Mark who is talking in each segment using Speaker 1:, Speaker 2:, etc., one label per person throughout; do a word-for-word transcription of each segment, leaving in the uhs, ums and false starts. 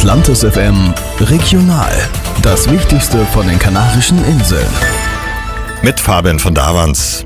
Speaker 1: Atlantis F M Regional. Das Wichtigste von den Kanarischen Inseln.
Speaker 2: Mit Fabian von Davans.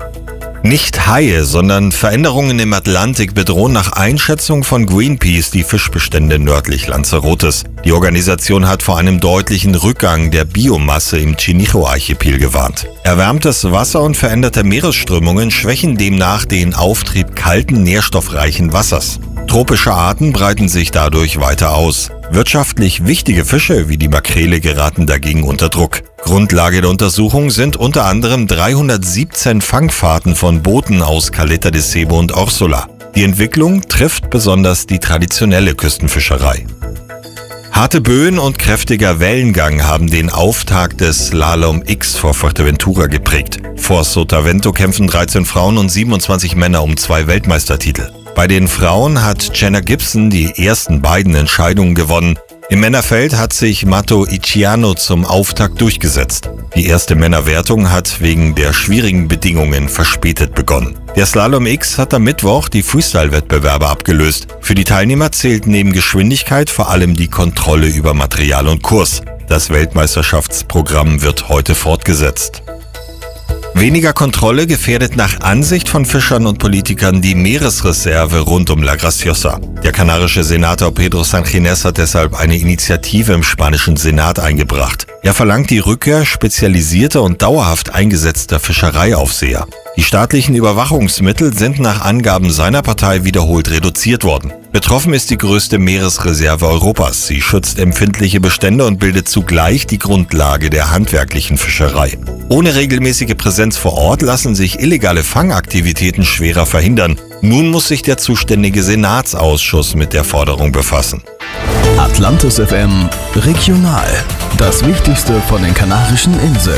Speaker 2: Nicht Haie, sondern Veränderungen im Atlantik bedrohen nach Einschätzung von Greenpeace die Fischbestände nördlich Lanzarotes. Die Organisation hat vor einem deutlichen Rückgang der Biomasse im Chinicho-Archipel gewarnt. Erwärmtes Wasser und veränderte Meeresströmungen schwächen demnach den Auftrieb kalten, nährstoffreichen Wassers. Tropische Arten breiten sich dadurch weiter aus. Wirtschaftlich wichtige Fische wie die Makrele geraten dagegen unter Druck. Grundlage der Untersuchung sind unter anderem dreihundertsiebzehn Fangfahrten von Booten aus Caleta de Cebo und Orsola. Die Entwicklung trifft besonders die traditionelle Küstenfischerei. Harte Böen und kräftiger Wellengang haben den Auftakt des Slalom X vor Fuerteventura geprägt. Vor Sotavento kämpfen dreizehn Frauen und siebenundzwanzig Männer um zwei Weltmeistertitel. Bei den Frauen hat Jenna Gibson die ersten beiden Entscheidungen gewonnen. Im Männerfeld hat sich Mato Iciano zum Auftakt durchgesetzt. Die erste Männerwertung hat wegen der schwierigen Bedingungen verspätet begonnen. Der Slalom X hat am Mittwoch die Freestyle-Wettbewerbe abgelöst. Für die Teilnehmer zählt neben Geschwindigkeit vor allem die Kontrolle über Material und Kurs. Das Weltmeisterschaftsprogramm wird heute fortgesetzt. Weniger Kontrolle gefährdet nach Ansicht von Fischern und Politikern die Meeresreserve rund um La Graciosa. Der kanarische Senator Pedro Sanginés hat deshalb eine Initiative im spanischen Senat eingebracht. Er verlangt die Rückkehr spezialisierter und dauerhaft eingesetzter Fischereiaufseher. Die staatlichen Überwachungsmittel sind nach Angaben seiner Partei wiederholt reduziert worden. Betroffen ist die größte Meeresreserve Europas. Sie schützt empfindliche Bestände und bildet zugleich die Grundlage der handwerklichen Fischerei. Ohne regelmäßige Präsenz vor Ort lassen sich illegale Fangaktivitäten schwerer verhindern. Nun muss sich der zuständige Senatsausschuss mit der Forderung befassen.
Speaker 1: Atlantis F M Regional. Das Wichtigste von den Kanarischen Inseln.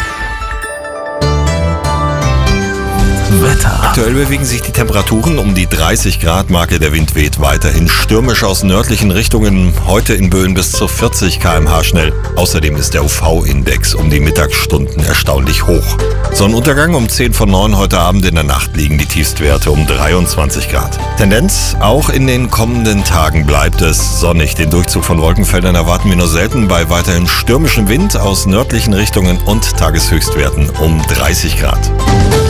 Speaker 1: Wetter.
Speaker 2: Aktuell bewegen sich die Temperaturen um die dreißig Grad Marke. Der Wind weht weiterhin stürmisch aus nördlichen Richtungen. Heute in Böen bis zu vierzig Kilometer pro Stunde schnell. Außerdem ist der U V-Index um die Mittagsstunden erstaunlich hoch. Sonnenuntergang um zehn vor neun heute Abend. In der Nacht liegen die Tiefstwerte um dreiundzwanzig Grad. Tendenz: Auch in den kommenden Tagen bleibt es sonnig. Den Durchzug von Wolkenfeldern erwarten wir nur selten bei weiterhin stürmischem Wind aus nördlichen Richtungen und Tageshöchstwerten um dreißig Grad.